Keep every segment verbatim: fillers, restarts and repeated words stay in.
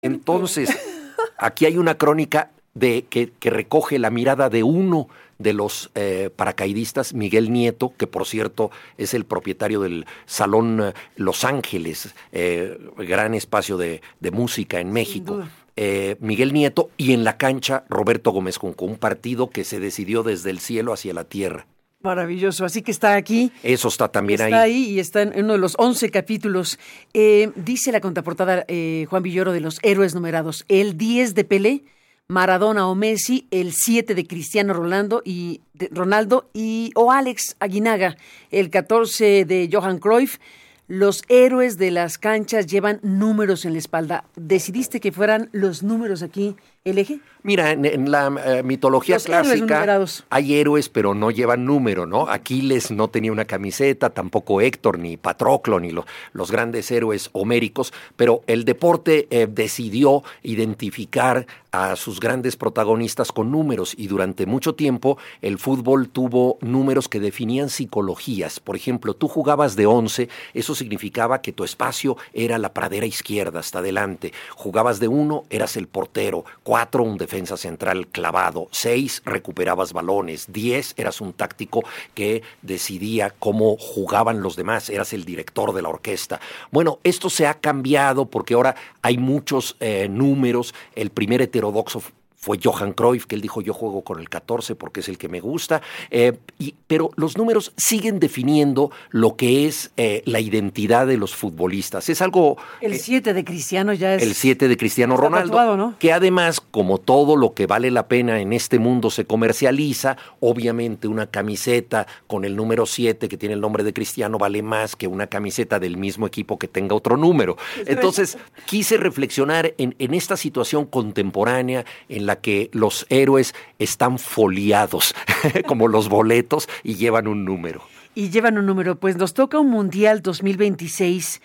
Entonces, aquí hay una crónica de que, que recoge la mirada de uno de los eh, paracaidistas, Miguel Nieto, que por cierto es el propietario del Salón eh, Los Ángeles, eh, gran espacio de, de música en México. Eh, Miguel Nieto, y en la cancha Roberto Gómez Junco, un partido que se decidió desde el cielo hacia la tierra. Maravilloso, así que está aquí. Eso está también está ahí. Está ahí y está en uno de los once capítulos. Eh, dice la contraportada eh, Juan Villoro de los héroes numerados, el diez de Pelé, Maradona o Messi, el siete de Cristiano Ronaldo y de Ronaldo y o Alex Aguinaga, el catorce de Johan Cruyff. Los héroes de las canchas llevan números en la espalda. ¿Decidiste que fueran los números aquí el eje? Mira, en, en la uh, mitología los clásica héroes hay héroes, pero no llevan número, ¿no? Aquiles no tenía una camiseta, tampoco Héctor, ni Patroclo, ni lo, los grandes héroes homéricos, pero el deporte eh, decidió identificar a sus grandes protagonistas con números, y durante mucho tiempo el fútbol tuvo números que definían psicologías. Por ejemplo, tú jugabas de once, eso significaba que tu espacio era la pradera izquierda hasta adelante. Jugabas de uno, eras el portero. Cuatro, un defensa central clavado. Seis, recuperabas balones. Diez, eras un táctico que decidía cómo jugaban los demás. Eras el director de la orquesta. Bueno, esto se ha cambiado porque ahora hay muchos eh, números. El primer heterodoxo fue Johan Cruyff, que él dijo: yo juego con el catorce porque es el que me gusta, eh, y, pero los números siguen definiendo lo que es eh, la identidad de los futbolistas. Es algo... El siete eh, de Cristiano ya es... El siete de Cristiano Ronaldo, tatuado, ¿no? Que además, como todo lo que vale la pena en este mundo se comercializa, obviamente una camiseta con el número siete que tiene el nombre de Cristiano vale más que una camiseta del mismo equipo que tenga otro número. Entonces, quise reflexionar en, en esta situación contemporánea en la que los héroes están foliados como los boletos y llevan un número. Y llevan un número, pues nos toca un Mundial dos mil veintiséis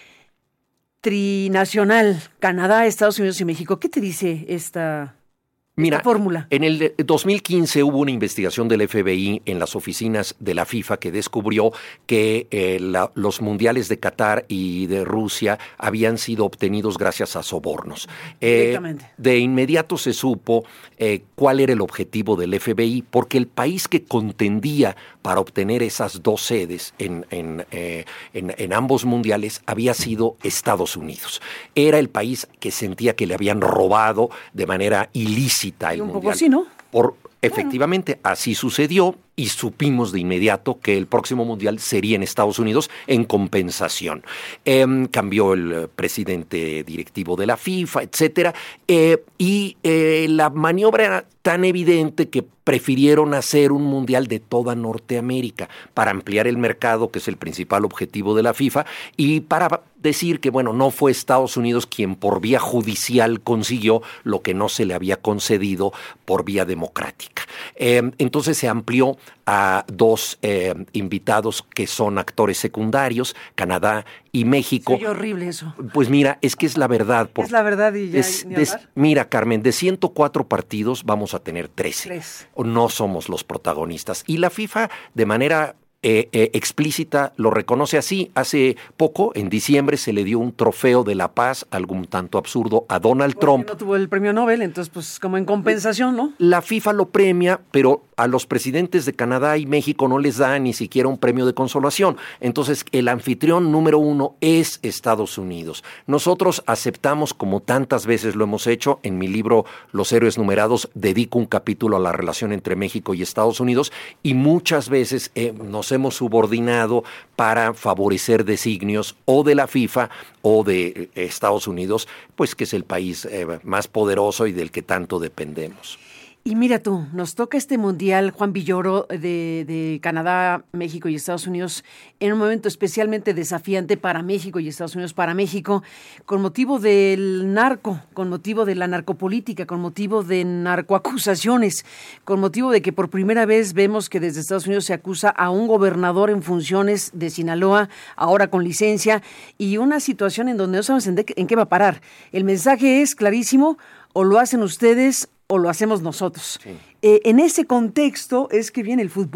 trinacional, Canadá, Estados Unidos y México. ¿Qué te dice esta... Mira, fórmula? En el dos mil quince hubo una investigación del F B I en las oficinas de la FIFA que descubrió que eh, la, los mundiales de Qatar y de Rusia habían sido obtenidos gracias a sobornos. Eh, de inmediato se supo eh, cuál era el objetivo del F B I, porque el país que contendía para obtener esas dos sedes en, en, eh, en, en ambos mundiales había sido Estados Unidos. Era el país que sentía que le habían robado de manera ilícita el un mundial. Poco así, ¿no? Por, efectivamente, bueno. Así sucedió, y supimos de inmediato que el próximo mundial sería en Estados Unidos en compensación. Eh, cambió el presidente directivo de la FIFA, etcétera, eh, y eh, la maniobra era tan evidente que prefirieron hacer un mundial de toda Norteamérica para ampliar el mercado, que es el principal objetivo de la FIFA, y para decir que, bueno, no fue Estados Unidos quien por vía judicial consiguió lo que no se le había concedido por vía democrática. Eh, entonces se amplió a dos eh, invitados que son actores secundarios, Canadá y México. Soy horrible eso. Pues mira, es que es la verdad. Por, es la verdad y ya es, ni des, hablar. Mira, Carmen, de ciento cuatro partidos vamos a tener trece. Tres. No somos los protagonistas. Y la FIFA, de manera eh, eh, explícita, lo reconoce así. Hace poco, en diciembre, se le dio un trofeo de la paz, algún tanto absurdo, a Donald Porque Trump. no tuvo el premio Nobel, entonces pues como en compensación, ¿no? La FIFA lo premia, pero a los presidentes de Canadá y México no les da ni siquiera un premio de consolación. Entonces, el anfitrión número uno es Estados Unidos. Nosotros aceptamos, como tantas veces lo hemos hecho, en mi libro Los héroes numerados dedico un capítulo a la relación entre México y Estados Unidos, y muchas veces eh, nos hemos subordinado para favorecer designios o de la FIFA o de eh, Estados Unidos, pues que es el país eh, más poderoso y del que tanto dependemos. Y mira tú, nos toca este mundial, Juan Villoro, de, de Canadá, México y Estados Unidos, en un momento especialmente desafiante para México y Estados Unidos, para México, con motivo del narco, con motivo de la narcopolítica, con motivo de narcoacusaciones, con motivo de que por primera vez vemos que desde Estados Unidos se acusa a un gobernador en funciones de Sinaloa, ahora con licencia, y una situación en donde no sabemos en, de, en qué va a parar. El mensaje es clarísimo: o lo hacen ustedes o lo hacemos nosotros. Sí. Eh, en ese contexto es que viene el fútbol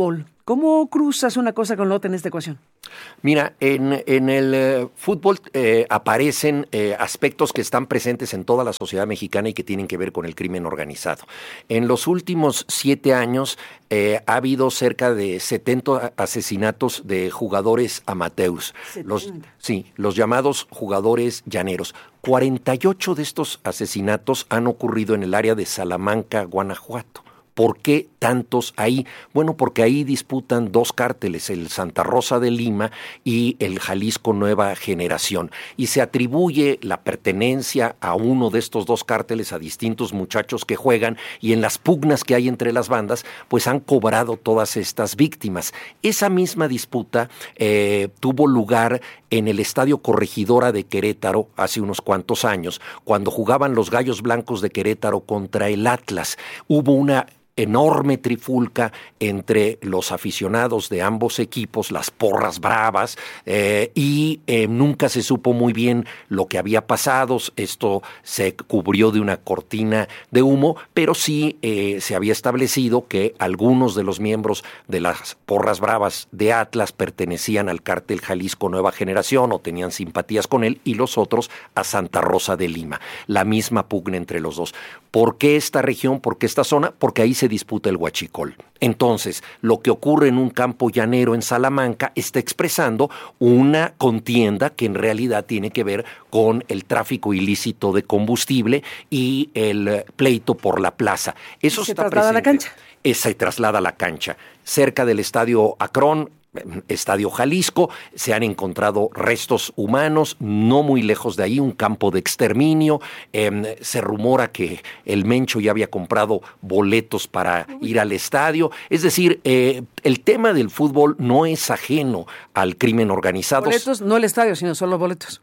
¿Cómo cruzas una cosa con la otra en esta ecuación? Mira, en, en el eh, fútbol eh, aparecen eh, aspectos que están presentes en toda la sociedad mexicana y que tienen que ver con el crimen organizado. En los últimos siete años eh, ha habido cerca de setenta asesinatos de jugadores amateurs. Los, sí, los llamados jugadores llaneros. cuarenta y ocho de estos asesinatos han ocurrido en el área de Salamanca, Guanajuato. ¿Por qué tantos ahí? Bueno, porque ahí disputan dos cárteles, el Santa Rosa de Lima y el Jalisco Nueva Generación. Y se atribuye la pertenencia a uno de estos dos cárteles a distintos muchachos que juegan, y en las pugnas que hay entre las bandas, pues han cobrado todas estas víctimas. Esa misma disputa eh, tuvo lugar en el Estadio Corregidora de Querétaro hace unos cuantos años, cuando jugaban los Gallos Blancos de Querétaro contra el Atlas. Hubo una enorme trifulca entre los aficionados de ambos equipos, las porras bravas, eh, y eh, nunca se supo muy bien lo que había pasado. Esto se cubrió de una cortina de humo, pero sí eh, se había establecido que algunos de los miembros de las porras bravas de Atlas pertenecían al cártel Jalisco Nueva Generación o tenían simpatías con él, y los otros a Santa Rosa de Lima. La misma pugna entre los dos. ¿Por qué esta región? ¿Por qué esta zona? Porque ahí se disputa el huachicol. Entonces, lo que ocurre en un campo llanero en Salamanca está expresando una contienda que en realidad tiene que ver con el tráfico ilícito de combustible y el pleito por la plaza. Eso se está traslada presente. a la cancha. Se traslada a la cancha. Cerca del Estadio Akron, Estadio Jalisco, se han encontrado restos humanos, no muy lejos de ahí, un campo de exterminio. Eh, se rumora que el Mencho ya había comprado boletos para ir al estadio. Es decir, eh, el tema del fútbol no es ajeno al crimen organizado. Boletos, no el estadio, sino solo boletos.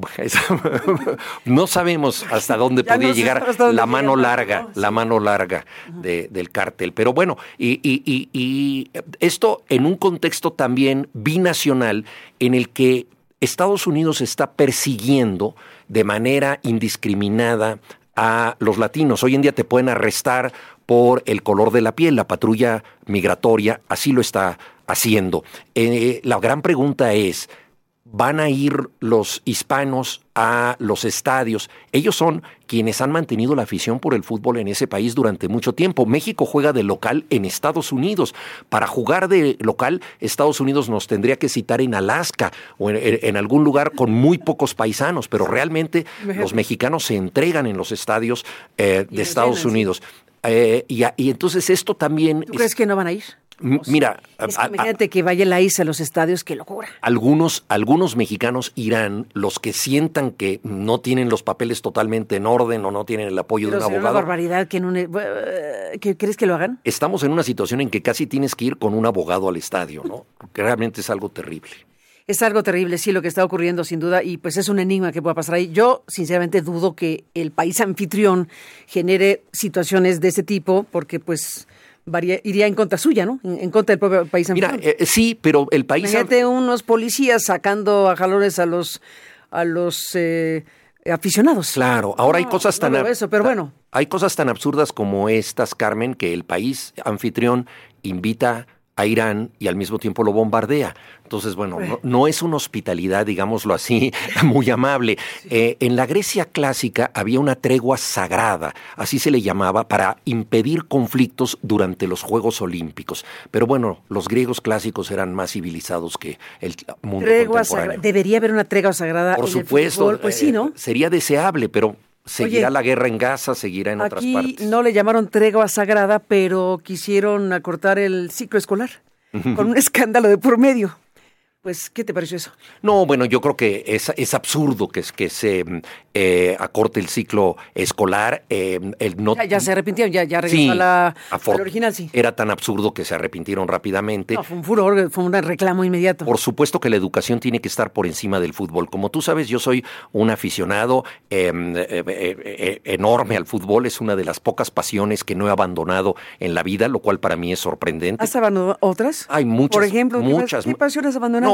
No sabemos hasta dónde podía no llegar dónde la mano llega, larga, no, sí. la mano larga de, del cártel. Pero bueno, y, y, y, y esto en un contexto también binacional en el que Estados Unidos está persiguiendo de manera indiscriminada a los latinos. Hoy en día te pueden arrestar por el color de la piel. La patrulla migratoria así lo está haciendo. Eh, la gran pregunta es, ¿van a ir los hispanos a los estadios? Ellos son quienes han mantenido la afición por el fútbol en ese país durante mucho tiempo. México juega de local en Estados Unidos. Para jugar de local, Estados Unidos nos tendría que citar en Alaska o en, en algún lugar con muy pocos paisanos, pero realmente los mexicanos se entregan en los estadios eh, de Estados llenan, Unidos. Sí. Eh, y, y entonces esto también... ¿Tú crees es, que no van a ir? Mira, es que imagínate a, a, que vaya la I C E a los estadios, qué locura. Algunos, algunos mexicanos irán, los que sientan que no tienen los papeles totalmente en orden o no tienen el apoyo Pero de un abogado. Una barbaridad que, en un, ¿que ¿crees que lo hagan? Estamos en una situación en que casi tienes que ir con un abogado al estadio, ¿no? Porque realmente es algo terrible. Es algo terrible, sí, lo que está ocurriendo, sin duda, y pues es un enigma que pueda pasar ahí. Yo, sinceramente, dudo que el país anfitrión genere situaciones de ese tipo, porque pues varía, iría en contra suya, ¿no? En, en contra del propio país anfitrión. Mira, eh, sí, pero el país... Imagínate anf... unos policías sacando a jalones a los, a los eh, aficionados. Claro, ahora no, hay cosas tan... No eso, pero bueno. Hay cosas tan absurdas como estas, Carmen, que el país anfitrión invita a Irán y al mismo tiempo lo bombardea. Entonces, bueno, no, no es una hospitalidad, digámoslo así, muy amable. Sí. Eh, en la Grecia clásica había una tregua sagrada, así se le llamaba, para impedir conflictos durante los Juegos Olímpicos. Pero bueno, los griegos clásicos eran más civilizados que el mundo tregua contemporáneo. Sagra- Debería haber una tregua sagrada. Por en supuesto, el fútbol. Pues sí, ¿no? Eh, sería deseable, pero... Seguirá Oye, la guerra en Gaza, seguirá en otras partes. Aquí no le llamaron tregua sagrada, pero quisieron acortar el ciclo escolar con un escándalo de por medio. Pues, ¿qué te pareció eso? No, bueno, yo creo que es, es absurdo que, que se eh, acorte el ciclo escolar. Eh, el no... ya, ya se arrepintieron, ya, ya regresó sí, a la, afor- al original, sí. Era tan absurdo que se arrepintieron rápidamente. No, fue un furor, fue un reclamo inmediato. Por supuesto que la educación tiene que estar por encima del fútbol. Como tú sabes, yo soy un aficionado eh, eh, eh, enorme al fútbol. Es una de las pocas pasiones que no he abandonado en la vida, lo cual para mí es sorprendente. ¿Has abandonado otras? Hay muchas, Por ejemplo, muchas. ¿qué pasiones has abandonado?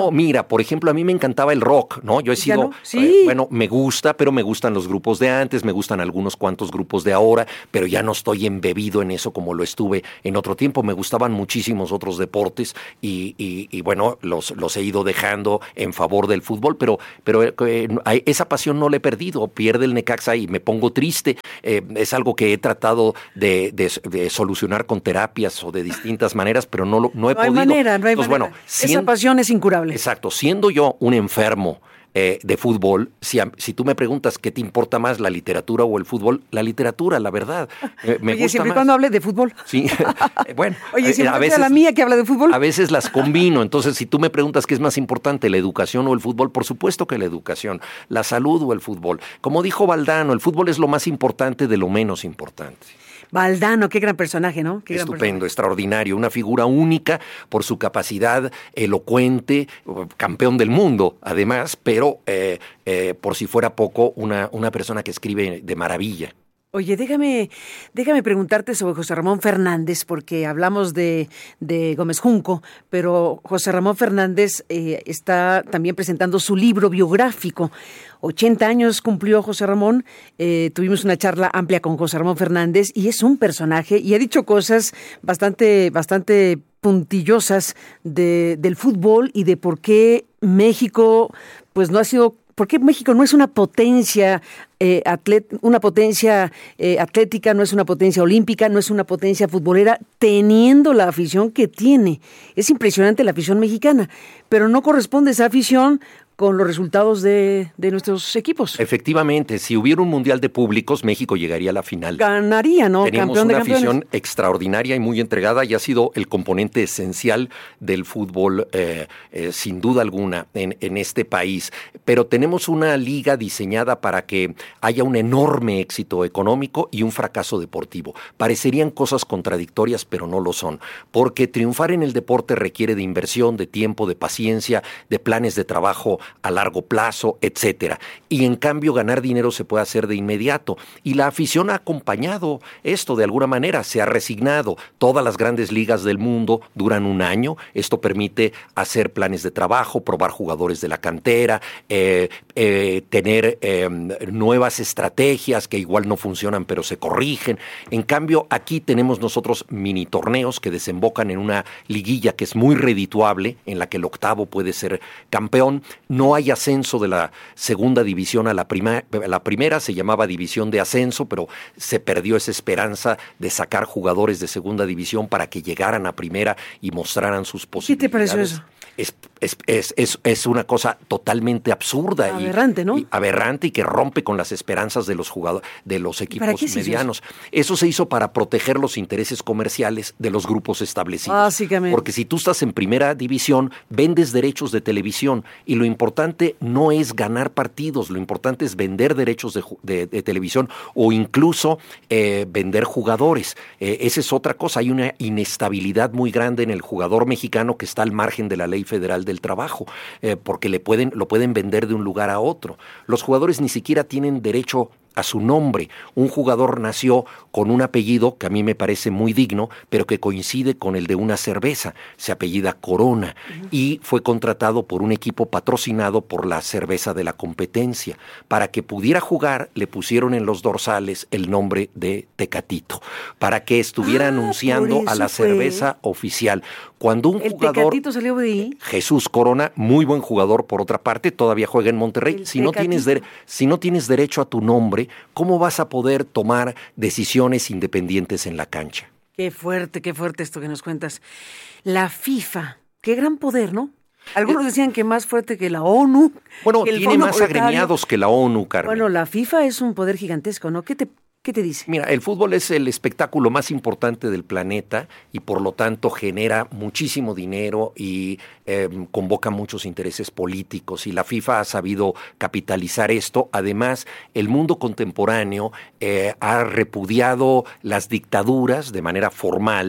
No, mira, por ejemplo, a mí me encantaba el rock, ¿no? Yo he sido, no? Sí. eh, bueno, me gusta, pero me gustan los grupos de antes, me gustan algunos cuantos grupos de ahora, pero ya no estoy embebido en eso como lo estuve en otro tiempo. Me gustaban muchísimos otros deportes y, y, y bueno, los, los he ido dejando en favor del fútbol, pero, pero eh, esa pasión no la he perdido. Pierde el Necaxa y me pongo triste. Eh, es algo que he tratado de, de, de solucionar con terapias o de distintas maneras, pero no, lo, no he no hay podido. Manera, no hay Entonces, manera. Bueno, Esa siendo, pasión es incurable. Exacto. Siendo yo un enfermo Eh, de fútbol, si, si tú me preguntas qué te importa más, la literatura o el fútbol, la literatura, la verdad. Eh, me Oye, gusta siempre y más. cuando hable de fútbol. Sí, bueno. Oye, siempre a veces, la mía que habla de fútbol. A veces las combino, entonces si tú me preguntas qué es más importante, la educación o el fútbol, por supuesto que la educación, la salud o el fútbol. Como dijo Valdano, el fútbol es lo más importante de lo menos importante. Valdano, qué gran personaje, ¿no? Qué Estupendo, gran extraordinario, una figura única por su capacidad elocuente, campeón del mundo, además, pero eh, eh, por si fuera poco, una, una persona que escribe de maravilla. Oye, déjame, déjame preguntarte sobre José Ramón Fernández, porque hablamos de, de Gómez Junco, pero José Ramón Fernández eh, está también presentando su libro biográfico. ochenta años cumplió José Ramón, eh, tuvimos una charla amplia con José Ramón Fernández y es un personaje y ha dicho cosas bastante, bastante puntillosas de, del fútbol y de por qué México pues no ha sido... ¿Por qué México no es una potencia, eh, atlet, una potencia eh, atlética, no es una potencia olímpica, no es una potencia futbolera, teniendo la afición que tiene? Es impresionante la afición mexicana, pero no corresponde esa afición con los resultados de, de nuestros equipos. Efectivamente, si hubiera un mundial de públicos, México llegaría a la final. Ganaría, ¿no? Tenemos Campeón de una campeones. afición extraordinaria y muy entregada y ha sido el componente esencial del fútbol, eh, eh, sin duda alguna, en, en este país. Pero tenemos una liga diseñada para que haya un enorme éxito económico y un fracaso deportivo. Parecerían cosas contradictorias, pero no lo son. Porque triunfar en el deporte requiere de inversión, de tiempo, de paciencia, de planes de trabajo a largo plazo, etcétera. Y en cambio ganar dinero se puede hacer de inmediato. Y la afición ha acompañado esto de alguna manera, se ha resignado. Todas las grandes ligas del mundo duran un año. Esto permite hacer planes de trabajo, probar jugadores de la cantera, eh, eh, tener eh, nuevas estrategias que igual no funcionan pero se corrigen. En cambio aquí tenemos nosotros mini torneos que desembocan en una liguilla que es muy redituable, en la que el octavo puede ser campeón. No hay ascenso de la segunda división a la, prima, la primera, se llamaba división de ascenso, pero se perdió esa esperanza de sacar jugadores de segunda división para que llegaran a primera y mostraran sus posibilidades. ¿Qué te pareció eso? Es, es, es, es, es una cosa totalmente absurda. Aberrante, y, ¿no? Y aberrante y que rompe con las esperanzas de los jugadores, de los equipos medianos. Eso? eso se hizo para proteger los intereses comerciales de los grupos establecidos. Básicamente. Porque si tú estás en primera división, vendes derechos de televisión y lo importante no es ganar partidos, lo importante es vender derechos de, de, de televisión o incluso eh, vender jugadores. Eh, esa es otra cosa. Hay una inestabilidad muy grande en el jugador mexicano que está al margen de la ley federal del trabajo, eh, porque le pueden, lo pueden vender de un lugar a otro. Los jugadores ni siquiera tienen derecho a su nombre. Un jugador nació con un apellido que a mí me parece muy digno, pero que coincide con el de una cerveza. Se apellida Corona uh-huh. y fue contratado por un equipo patrocinado por la cerveza de la competencia. Para que pudiera jugar, le pusieron en los dorsales el nombre de Tecatito, para que estuviera ah, anunciando a la fue. cerveza oficial. Cuando un ¿El jugador... Tecatito salió de ahí? Jesús Corona, muy buen jugador por otra parte, todavía juega en Monterrey. Si no, tienes de, si no tienes derecho a tu nombre, ¿cómo vas a poder tomar decisiones independientes en la cancha? Qué fuerte, qué fuerte esto que nos cuentas. La FIFA, qué gran poder, ¿no? Algunos decían que más fuerte que la ONU. Bueno, que tiene más monetario. agremiados que la ONU, Carmen. Bueno, la FIFA es un poder gigantesco, ¿no? ¿Qué te ¿Qué te dice? Mira, el fútbol es el espectáculo más importante del planeta y por lo tanto genera muchísimo dinero y eh, convoca muchos intereses políticos y la FIFA ha sabido capitalizar esto. Además, el mundo contemporáneo eh, ha repudiado las dictaduras de manera formal,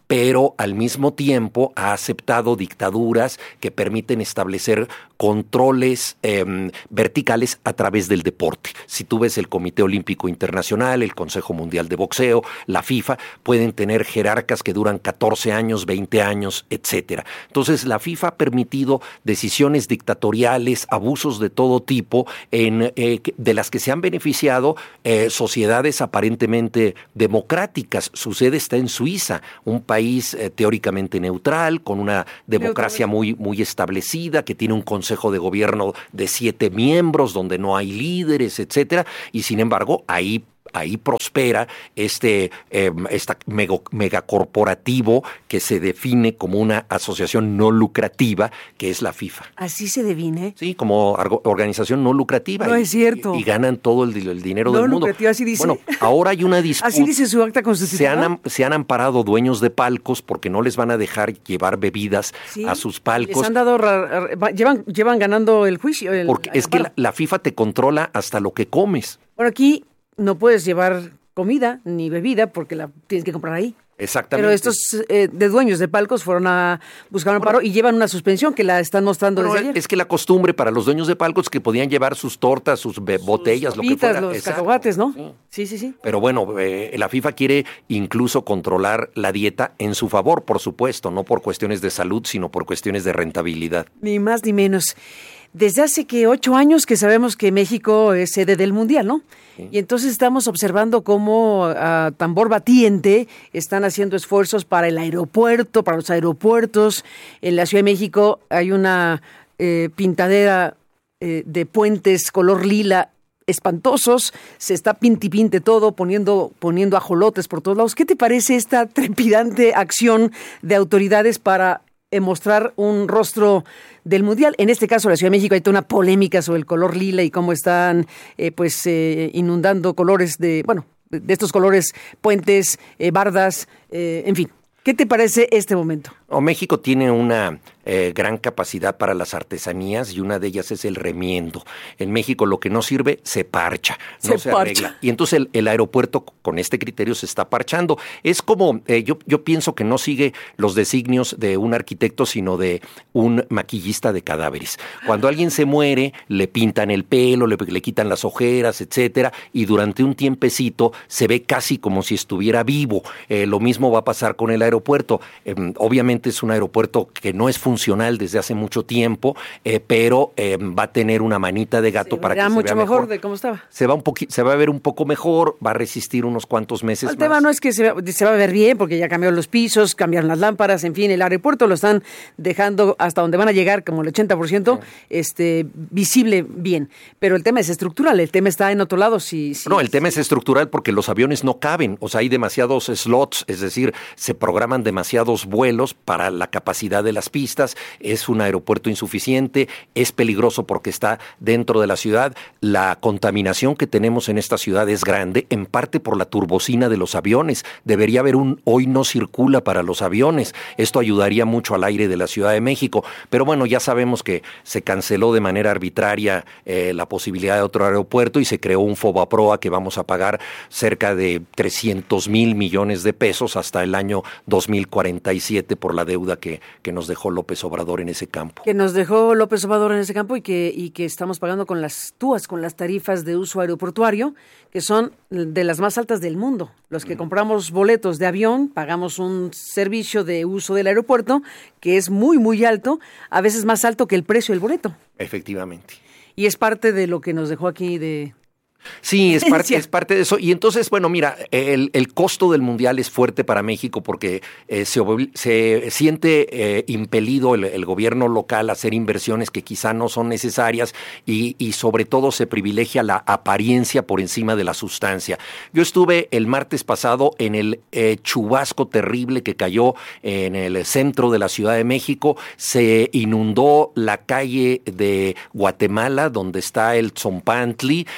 pero al mismo tiempo ha aceptado dictaduras que permiten establecer controles eh, verticales a través del deporte. Si tú ves el Comité Olímpico Internacional, el Consejo Mundial de Boxeo, la FIFA, pueden tener jerarcas que duran catorce años, veinte años, etcétera. Entonces, la FIFA ha permitido decisiones dictatoriales, abusos de todo tipo, en, eh, de las que se han beneficiado eh, sociedades aparentemente democráticas. Su sede está en Suiza, un país eh, teóricamente neutral, con una democracia muy, muy establecida, que tiene un consejo de gobierno de siete miembros, donde no hay líderes, etcétera, y sin embargo, ahí Ahí prospera este eh, esta mega, megacorporativo que se define como una asociación no lucrativa, que es la FIFA. ¿Así se define? Sí, como organización no lucrativa. No y, es cierto. Y, y ganan todo el, el dinero no del mundo. Lucrativa, así dice. Bueno, ahora hay una disputa. Así dice su acta constitucional. Se han, se han amparado dueños de palcos porque no les van a dejar llevar bebidas sí, a sus palcos. Les han dado, llevan, llevan ganando el juicio. El, porque es que la, la FIFA te controla hasta lo que comes. Bueno, aquí no puedes llevar comida ni bebida porque la tienes que comprar ahí. Exactamente. Pero estos eh, de dueños de palcos fueron a buscar un amparo bueno, y llevan una suspensión que la están mostrando desde ayer. Es que la costumbre para los dueños de palcos es que podían llevar sus tortas, sus, sus botellas, sopitas, lo que fuera. Los cacahuates, ¿no? Sí, sí, sí. sí. Pero bueno, eh, la FIFA quiere incluso controlar la dieta en su favor, por supuesto, no por cuestiones de salud, sino por cuestiones de rentabilidad. Ni más ni menos. Desde hace que ocho años que sabemos que México es sede del Mundial, ¿no? Sí. Y entonces estamos observando cómo a tambor batiente están haciendo esfuerzos para el aeropuerto, para los aeropuertos. En la Ciudad de México hay una eh, pintadera eh, de puentes color lila espantosos, se está pintipinte todo, poniendo, poniendo ajolotes por todos lados. ¿Qué te parece esta trepidante acción de autoridades para eh, mostrar un rostro del Mundial? En este caso, la Ciudad de México, hay toda una polémica sobre el color lila y cómo están eh, pues eh, inundando colores de, bueno, de, de estos colores, puentes, eh, bardas, eh, en fin. ¿Qué te parece este momento? Oh, México tiene una eh, gran capacidad para las artesanías y una de ellas es el remiendo. En México lo que no sirve se parcha, no se, se arregla. Y entonces el, el aeropuerto con este criterio se está parchando. Es como, eh, yo, yo pienso que no sigue los designios de un arquitecto, sino de un maquillista de cadáveres. Cuando alguien se muere, le pintan el pelo, le, le quitan las ojeras, etcétera, y durante un tiempecito se ve casi como si estuviera vivo. Eh, lo mismo va a pasar con el aeropuerto. Eh, obviamente es un aeropuerto que no es funcional desde hace mucho tiempo, eh, pero eh, va a tener una manita de gato sí, para que mucho se vea mejor mejor de cómo estaba. Se va un poqui- se va a ver un poco mejor, va a resistir unos cuantos meses el más. El tema no es que se va, se va a ver bien, porque ya cambiaron los pisos, cambiaron las lámparas, en fin, el aeropuerto lo están dejando hasta donde van a llegar, como el ochenta por ciento, sí. este, visible bien. Pero el tema es estructural, el tema está en otro lado. Si, si, no, el tema si... es estructural porque los aviones no caben, o sea, hay demasiados slots, es decir, se programan demasiados vuelos para la capacidad de las pistas, es un aeropuerto insuficiente, es peligroso porque está dentro de la ciudad, la contaminación que tenemos en esta ciudad es grande, en parte por la turbocina de los aviones, debería haber un hoy no circula para los aviones, esto ayudaría mucho al aire de la Ciudad de México, pero bueno, ya sabemos que se canceló de manera arbitraria eh, la posibilidad de otro aeropuerto y se creó un FOBAPROA que vamos a pagar cerca de trescientos mil millones de pesos hasta el año dos mil cuarenta y siete por la deuda que que nos dejó López Obrador en ese campo. Que nos dejó López Obrador en ese campo y que, y que estamos pagando con las T U As, con las tarifas de uso aeroportuario, que son de las más altas del mundo. Los que mm. compramos boletos de avión, pagamos un servicio de uso del aeropuerto que es muy, muy alto, a veces más alto que el precio del boleto. Efectivamente. Y es parte de lo que nos dejó aquí de... Sí, es parte, es parte de eso. Y entonces, bueno, mira, el, el costo del Mundial es fuerte para México porque eh, se, se siente eh, impelido el, el gobierno local a hacer inversiones que quizá no son necesarias y, y sobre todo se privilegia la apariencia por encima de la sustancia. Yo estuve el martes pasado en el eh, chubasco terrible que cayó en el centro de la Ciudad de México. Se inundó la calle de Guatemala, donde está el Tzompantli, y estuvo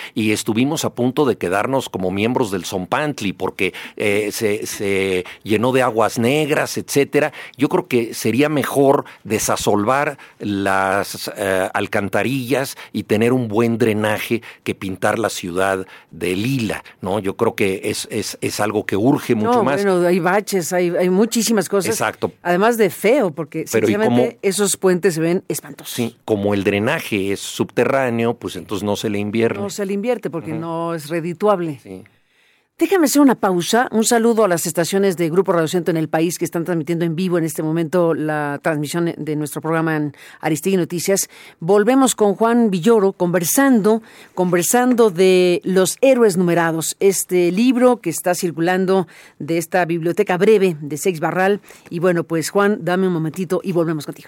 estuvimos a punto de quedarnos como miembros del Zompantli porque eh, se, se llenó de aguas negras, etcétera. Yo creo que sería mejor desasolvar las eh, alcantarillas y tener un buen drenaje que pintar la ciudad de lila, ¿no? Yo creo que es, es, es algo que urge mucho no, más. Bueno, hay baches, hay, hay muchísimas cosas. Exacto. Además de feo, porque Pero sinceramente esos puentes se ven espantosos. Sí, como el drenaje es subterráneo, pues entonces no se le invierte. No se le invierte porque uh-huh. no es redituable. Sí. Déjame hacer una pausa. Un saludo a las estaciones de Grupo Radio Centro en el país que están transmitiendo en vivo en este momento la transmisión de nuestro programa en Aristegui Noticias. Volvemos con Juan Villoro conversando, conversando de Los Héroes Numerados, este libro que está circulando de esta biblioteca breve de Seix Barral. Y bueno, pues Juan, dame un momentito y volvemos contigo.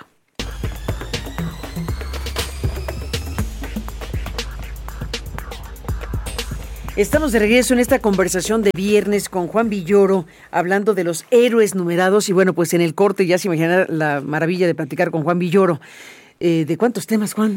Estamos de regreso en esta conversación de viernes con Juan Villoro, hablando de los héroes numerados. Y bueno, pues en el corte ya se imaginará la maravilla de platicar con Juan Villoro. Eh, ¿De cuántos temas, Juan?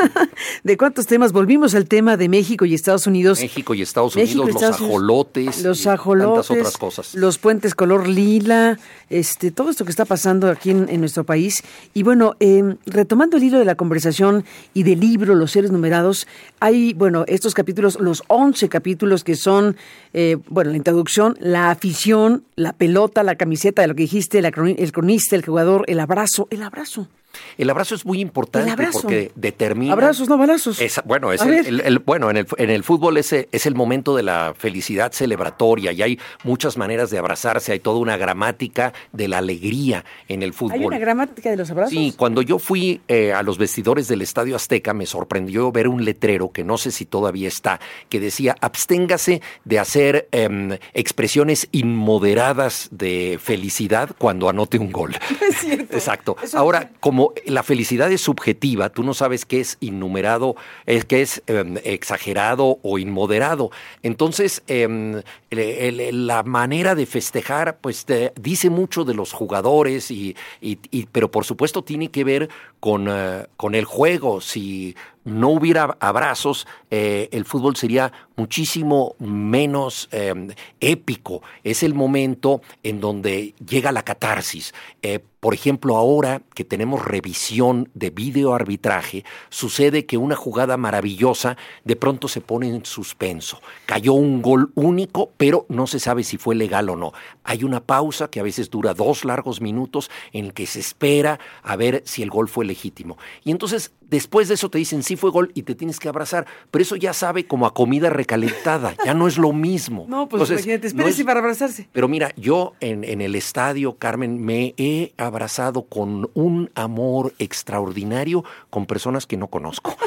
¿De cuántos temas? Volvimos al tema de México y Estados Unidos. México y Estados México Unidos, y Estados los ajolotes, los ajolotes, tantas otras cosas. Los puentes color lila, este, todo esto que está pasando aquí en, en nuestro país. Y bueno, eh, retomando el hilo de la conversación y del libro Los Héroes Numerados, hay, bueno, estos capítulos, los once capítulos que son, eh, bueno, la introducción, la afición, la pelota, la camiseta, de lo que dijiste, la, el cronista, el jugador, el abrazo, el abrazo. El abrazo es muy importante porque determina... Abrazos, no balazos. Es, bueno, es el, el, el, bueno en, el, en el fútbol ese es el momento de la felicidad celebratoria y hay muchas maneras de abrazarse, hay toda una gramática de la alegría en el fútbol. ¿Hay una gramática de los abrazos? Sí, cuando yo fui eh, a los vestidores del Estadio Azteca me sorprendió ver un letrero, que no sé si todavía está, que decía, absténgase de hacer eh, expresiones inmoderadas de felicidad cuando anote un gol. Es cierto. Exacto. Eso Ahora, es... como la felicidad es subjetiva, tú no sabes qué es innumerado, es qué es eh, exagerado o inmoderado. Entonces, eh, el, el, la manera de festejar, pues te dice mucho de los jugadores, y, y, y pero por supuesto tiene que ver con, uh, con el juego. Si no hubiera abrazos, eh, el fútbol sería muchísimo menos eh, épico. Es el momento en donde llega la catarsis. Eh, por ejemplo, ahora que tenemos revisión de videoarbitraje, sucede que una jugada maravillosa de pronto se pone en suspenso. Cayó un gol único, pero no se sabe si fue legal o no. Hay una pausa que a veces dura dos largos minutos en el que se espera a ver si el gol fue legítimo. Y entonces, después de eso te dicen sí fue gol y te tienes que abrazar, pero eso ya sabe como a comida recalentada, ya no es lo mismo. No, pues entonces, imagínate, espérese no es... para abrazarse. Pero mira, yo en, en el estadio, Carmen, me he abrazado con un amor extraordinario con personas que no conozco.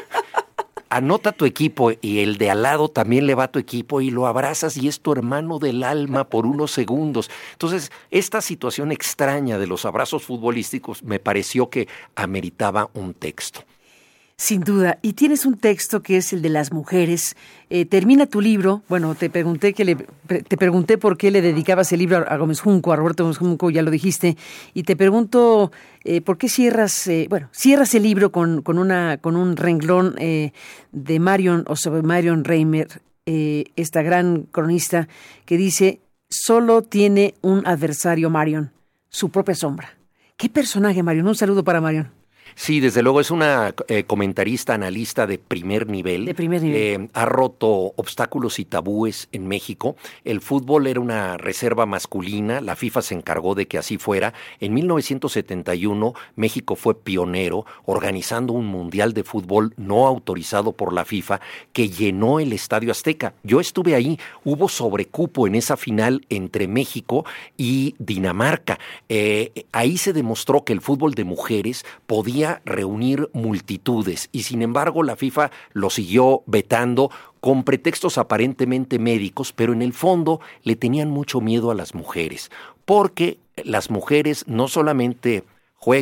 Anota tu equipo y el de al lado también le va a tu equipo y lo abrazas y es tu hermano del alma por unos segundos. Entonces, esta situación extraña de los abrazos futbolísticos me pareció que ameritaba un texto. Sin duda. Y tienes un texto que es el de las mujeres. Eh, termina tu libro. Bueno, te pregunté que le, te pregunté por qué le dedicabas el libro a Gómez Junco, a Roberto Gómez Junco, ya lo dijiste. Y te pregunto eh, por qué cierras, eh, bueno, cierras el libro con, con una, con un renglón eh, de Marion, o sobre Marion Reimer, eh, esta gran cronista, que dice: solo tiene un adversario Marion, su propia sombra. ¿Qué personaje, Marion? Un saludo para Marion. Sí, desde luego es una eh, comentarista, analista de primer nivel. De primer nivel. Eh, ha roto obstáculos y tabúes en México. El fútbol era una reserva masculina, la FIFA se encargó de que así fuera. En mil novecientos setenta y uno, México fue pionero organizando un mundial de fútbol no autorizado por la FIFA que llenó el Estadio Azteca. Yo estuve ahí, hubo sobrecupo en esa final entre México y Dinamarca. Eh, ahí se demostró que el fútbol de mujeres podía reunir multitudes y sin embargo la FIFA lo siguió vetando con pretextos aparentemente médicos, pero en el fondo le tenían mucho miedo a las mujeres, porque las mujeres no solamente juegan,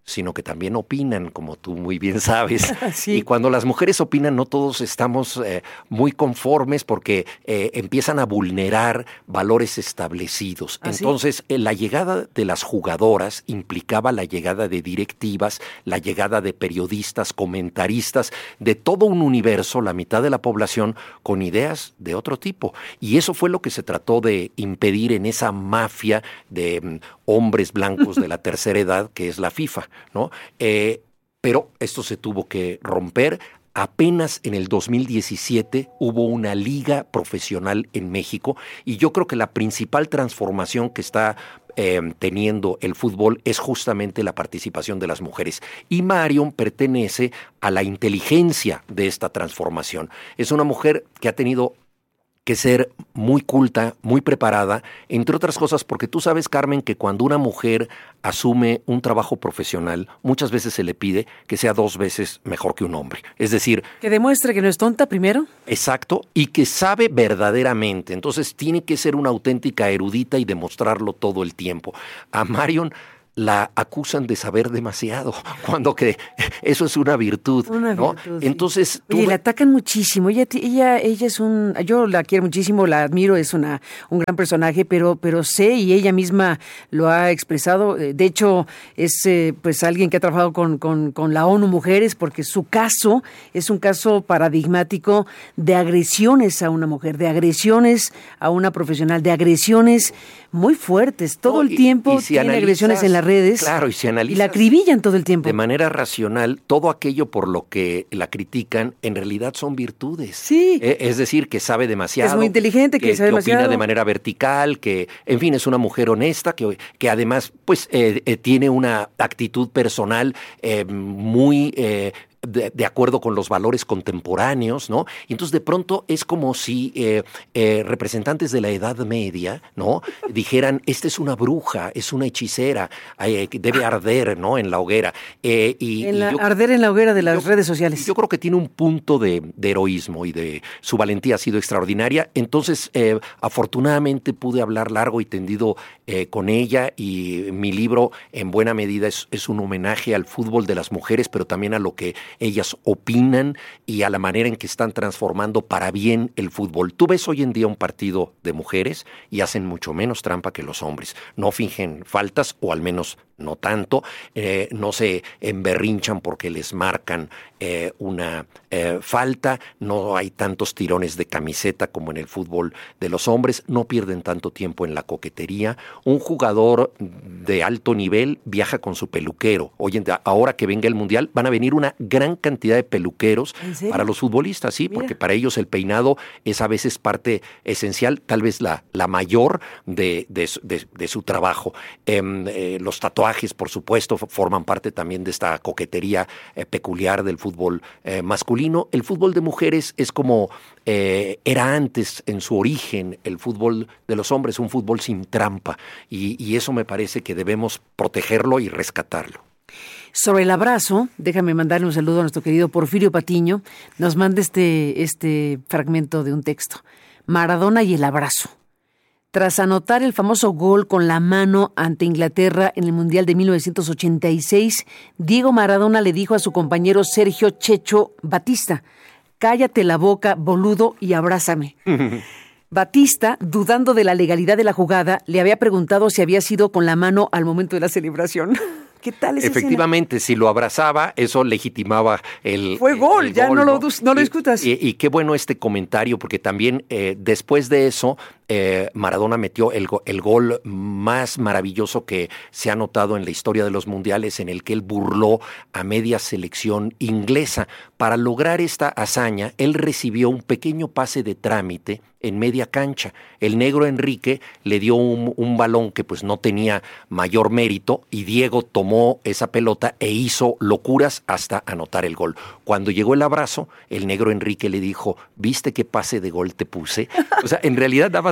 sino que también opinan, como tú muy bien sabes. Sí. Y cuando las mujeres opinan, no todos estamos eh, muy conformes porque eh, empiezan a vulnerar valores establecidos. ¿Ah, Entonces, sí? eh, la llegada de las jugadoras implicaba la llegada de directivas, la llegada de periodistas, comentaristas, de todo un universo, la mitad de la población, con ideas de otro tipo. Y eso fue lo que se trató de impedir en esa mafia de um, hombres blancos de la tercera edad, que es la FIFA, ¿no? Eh, pero esto se tuvo que romper. Apenas en el dos mil diecisiete hubo una liga profesional en México y yo creo que la principal transformación que está eh, teniendo el fútbol es justamente la participación de las mujeres. Y Marion pertenece a la inteligencia de esta transformación. Es una mujer que ha tenido que ser muy culta, muy preparada, entre otras cosas porque tú sabes, Carmen, que cuando una mujer asume un trabajo profesional, muchas veces se le pide que sea dos veces mejor que un hombre. Es decir... Que demuestre que no es tonta primero. Exacto, y que sabe verdaderamente. Entonces tiene que ser una auténtica erudita y demostrarlo todo el tiempo. A Marion la acusan de saber demasiado, cuando que eso es una virtud, una ¿no? Virtud, sí. Entonces, tú... Oye, la atacan muchísimo. Ella, ella, ella es un, yo la quiero muchísimo, la admiro, es una, un gran personaje, pero, pero sé y ella misma lo ha expresado. De hecho, es eh, pues alguien que ha trabajado con, con, con la ONU Mujeres, porque su caso es un caso paradigmático de agresiones a una mujer, de agresiones a una profesional, de agresiones muy fuertes. Todo no, el tiempo y, y si tiene analizas, agresiones en las redes. Claro, y si analizas y la acribillan todo el tiempo. De manera racional, todo aquello por lo que la critican, en realidad son virtudes. Sí. Eh, es decir, que sabe demasiado. Es muy inteligente, que, que sabe que demasiado. opina de manera vertical, que, en fin, es una mujer honesta, que, que además, pues, eh, eh, tiene una actitud personal eh, muy... Eh, De, de acuerdo con los valores contemporáneos, ¿no? Y entonces de pronto es como si eh, eh, representantes de la Edad Media, ¿no? Dijeran, esta es una bruja, es una hechicera, eh, debe arder, ¿no? En la hoguera. Eh, y, en la, y yo, arder en la hoguera de las yo, redes sociales. Yo creo que tiene un punto de, de heroísmo y de su valentía ha sido extraordinaria. Entonces, eh, afortunadamente pude hablar largo y tendido eh, con ella y mi libro en buena medida es, es un homenaje al fútbol de las mujeres, pero también a lo que ellas opinan y a la manera en que están transformando para bien el fútbol. Tú ves hoy en día un partido de mujeres y hacen mucho menos trampa que los hombres. No fingen faltas, o al menos no tanto, eh, no se emberrinchan porque les marcan eh, una eh, falta, no hay tantos tirones de camiseta como en el fútbol de los hombres, no pierden tanto tiempo en la coquetería. Un jugador de alto nivel viaja con su peluquero. Hoy en día, ahora que venga el Mundial, van a venir una gran cantidad de peluqueros para los futbolistas, sí, Mira. porque para ellos el peinado es a veces parte esencial, tal vez la, la mayor de, de, de, de su trabajo. Eh, eh, los tatuajes, por supuesto, forman parte también de esta coquetería eh, peculiar del fútbol eh, masculino. El fútbol de mujeres es como eh, era antes en su origen el fútbol de los hombres, un fútbol sin trampa, y, y eso me parece que debemos protegerlo y rescatarlo. Sobre el abrazo, déjame mandarle un saludo a nuestro querido Porfirio Patiño. Nos manda este, este fragmento de un texto. Maradona y el abrazo. Tras anotar el famoso gol con la mano ante Inglaterra en el Mundial de mil novecientos ochenta y seis, Diego Maradona le dijo a su compañero Sergio Checho Batista, cállate la boca, boludo, y abrázame. Batista, dudando de la legalidad de la jugada, le había preguntado si había sido con la mano al momento de la celebración. ¿Qué tal esa Efectivamente, escena? Si lo abrazaba, eso legitimaba el Fue gol, el ya gol, no, ¿no? lo, no lo discutas. Y, y, y qué bueno este comentario, porque también eh, después de eso, eh, Maradona metió el, el gol más maravilloso que se ha anotado en la historia de los mundiales, en el que él burló a media selección inglesa. Para lograr esta hazaña, él recibió un pequeño pase de trámite en media cancha. El negro Enrique le dio un, un balón que pues no tenía mayor mérito y Diego tomó esa pelota e hizo locuras hasta anotar el gol. Cuando llegó el abrazo, el negro Enrique le dijo, ¿viste qué pase de gol te puse? O sea, en realidad daba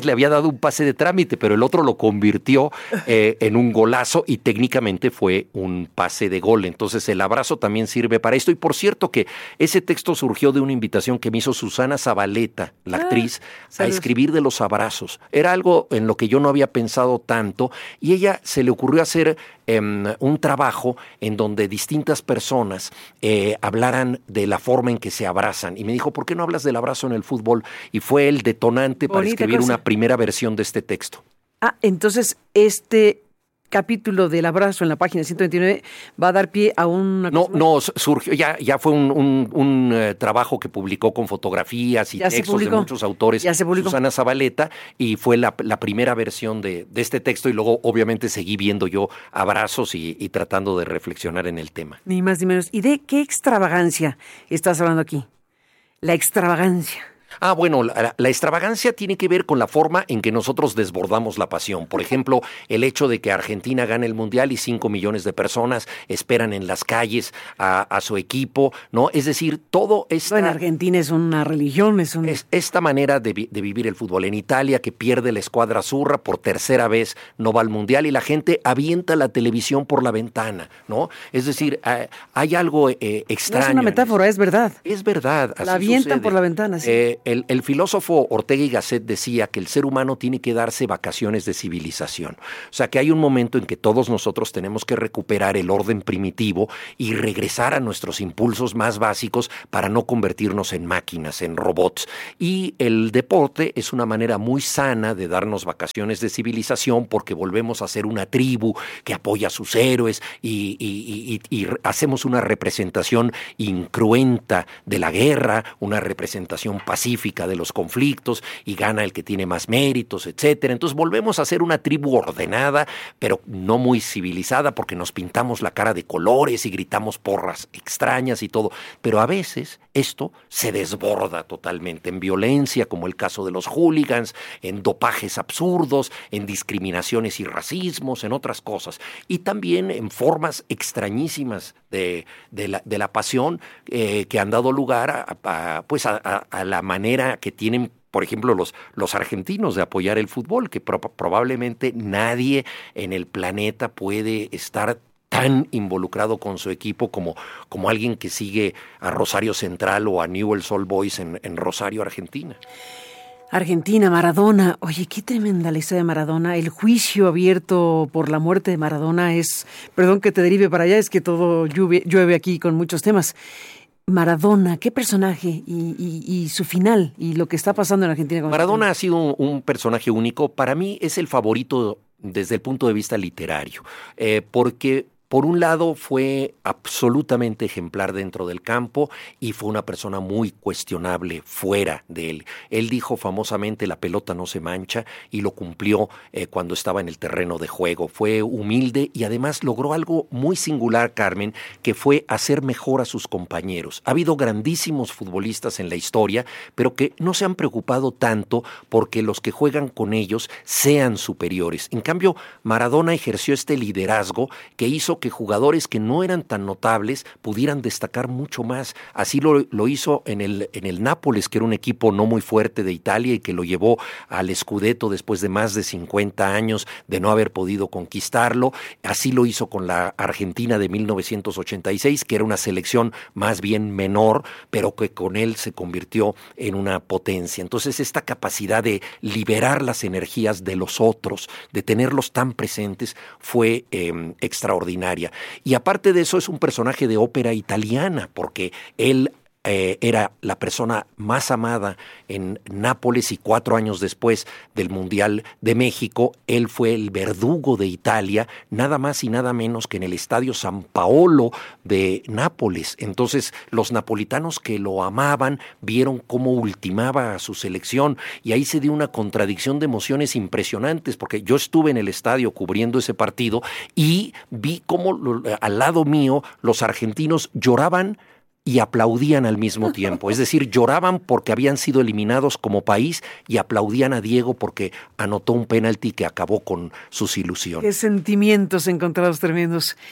más le había dado un pase de trámite, pero el otro lo convirtió eh, en un golazo y técnicamente fue un pase de gol. Entonces el abrazo también sirve para esto. Y por cierto que ese texto surgió de una invitación que me hizo Susana Zabaleta, la ah, actriz, a escribir de los abrazos. Era algo en lo que yo no había pensado tanto y ella se le ocurrió hacer eh, un trabajo en donde distintas personas eh, hablaran de la forma en que se abrazan. Y me dijo, ¿por qué no hablas del abrazo en el fútbol? Y fue el detonante Bonita para escribir cosa. Una primera versión de este texto. Ah, entonces este capítulo del abrazo en la página ciento veintinueve va a dar pie a una... No, no, surgió, ya, ya fue un, un, un uh, trabajo que publicó con fotografías y ya textos de muchos autores, ya se publicó. Susana Zabaleta, y fue la, la primera versión de, de este texto, y luego obviamente seguí viendo yo abrazos y, y tratando de reflexionar en el tema. Ni más ni menos. ¿Y de qué extravagancia estás hablando aquí? La extravagancia. Ah, bueno, la, la extravagancia tiene que ver con la forma en que nosotros desbordamos la pasión. Por ejemplo, el hecho de que Argentina gane el Mundial y cinco millones de personas esperan en las calles a, a su equipo, ¿no? Es decir, todo esta... Bueno, Argentina es una religión, es un... Es esta manera de, de vivir el fútbol. En Italia, que pierde la escuadra azzurra, por tercera vez no va al Mundial y la gente avienta la televisión por la ventana, ¿no? Es decir, eh, hay algo eh, extraño. No es una metáfora, es verdad. Es verdad. Así la avientan sucede. por la ventana, sí. Eh, El, el filósofo Ortega y Gasset decía que el ser humano tiene que darse vacaciones de civilización. O sea, que hay un momento en que todos nosotros tenemos que recuperar el orden primitivo y regresar a nuestros impulsos más básicos para no convertirnos en máquinas, en robots. Y el deporte es una manera muy sana de darnos vacaciones de civilización porque volvemos a ser una tribu que apoya a sus héroes y, y, y, y hacemos una representación incruenta de la guerra, una representación pacífica de los conflictos y gana el que tiene más méritos, etcétera. Entonces volvemos a ser una tribu ordenada, pero no muy civilizada porque nos pintamos la cara de colores y gritamos porras extrañas y todo. Pero a veces esto se desborda totalmente en violencia, como el caso de los hooligans, en dopajes absurdos, en discriminaciones y racismos, en otras cosas. Y también en formas extrañísimas de, de, la, de la pasión eh, que han dado lugar a, a, pues a, a, a la manera que tienen, por ejemplo, los, los argentinos de apoyar el fútbol, que pro- probablemente nadie en el planeta puede estar tan involucrado con su equipo como, como alguien que sigue a Rosario Central o a Newell's Old Boys en, en Rosario, Argentina. Argentina, Maradona. Oye, qué tremenda la historia de Maradona. El juicio abierto por la muerte de Maradona es, perdón que te derive para allá, es que todo llueve, llueve aquí con muchos temas. Maradona, qué personaje y, y, y su final y lo que está pasando en Argentina. Con Maradona ha sido un, un personaje único. Para mí es el favorito desde el punto de vista literario, eh, porque por un lado fue absolutamente ejemplar dentro del campo y fue una persona muy cuestionable fuera de él. Él dijo famosamente la pelota no se mancha y lo cumplió eh, cuando estaba en el terreno de juego. Fue humilde y además logró algo muy singular, Carmen, que fue hacer mejor a sus compañeros. Ha habido grandísimos futbolistas en la historia, pero que no se han preocupado tanto porque los que juegan con ellos sean superiores. En cambio, Maradona ejerció este liderazgo que hizo que jugadores que no eran tan notables pudieran destacar mucho más. Así lo, lo hizo en el, en el Nápoles, que era un equipo no muy fuerte de Italia y que lo llevó al Scudetto después de más de cincuenta años de no haber podido conquistarlo. Así lo hizo con la Argentina de mil novecientos ochenta y seis, que era una selección más bien menor, pero que con él se convirtió en una potencia. Entonces, esta capacidad de liberar las energías de los otros, de tenerlos tan presentes, fue eh, extraordinaria. Y aparte de eso es un personaje de ópera italiana, porque él eh, era la persona más amada en Nápoles y cuatro años después del Mundial de México, él fue el verdugo de Italia, nada más y nada menos que en el Estadio San Paolo de Nápoles. Entonces los napolitanos que lo amaban vieron cómo ultimaba a su selección y ahí se dio una contradicción de emociones impresionantes, porque yo estuve en el estadio cubriendo ese partido y vi cómo al lado mío los argentinos lloraban y aplaudían al mismo tiempo. Es decir, lloraban porque habían sido eliminados como país y aplaudían a Diego porque anotó un penalti que acabó con sus ilusiones. Qué sentimientos encontrados tremendos.